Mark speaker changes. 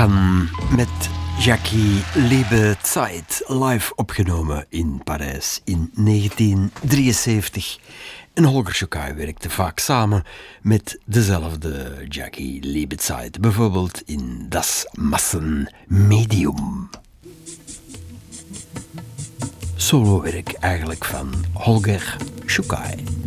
Speaker 1: Lacan met Jackie Liebe Zeit, live opgenomen in Parijs in 1973. En Holger Schukai werkte vaak samen met dezelfde Jackie Liebe Zeit, bijvoorbeeld in Das Massenmedium. Solowerk eigenlijk van Holger Schukai.